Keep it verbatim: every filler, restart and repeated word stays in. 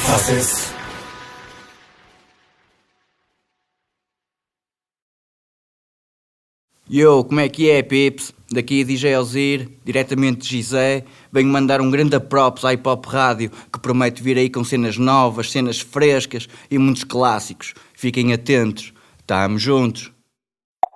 Faces. Yo, como é que é, pips? Daqui D J Alzir, diretamente de Gizé. Venho mandar um grande props à Hip Hop Rádio, que promete vir aí com cenas novas, cenas frescas e muitos clássicos. Fiquem atentos. Tamo juntos.